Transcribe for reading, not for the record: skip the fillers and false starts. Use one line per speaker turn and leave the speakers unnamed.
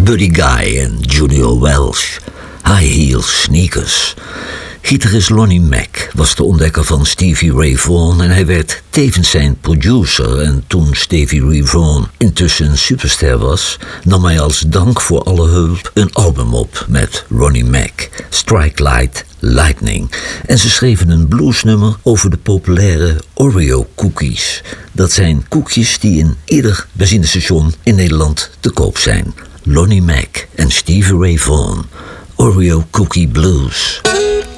Buddy Guy en Junior Welsh. High Heels Sneakers. Gitarist Lonnie Mack was de ontdekker van Stevie Ray Vaughan en hij werd tevens zijn producer. En toen Stevie Ray Vaughan intussen een superster was, nam hij als dank voor alle hulp een album op met Ronnie Mack, Strike Light Lightning. En ze schreven een bluesnummer over de populaire Oreo cookies. Dat zijn koekjes die in ieder benzinestation in Nederland te koop zijn. Lonnie Mack en Stevie Ray Vaughan, Oreo Cookie Blues.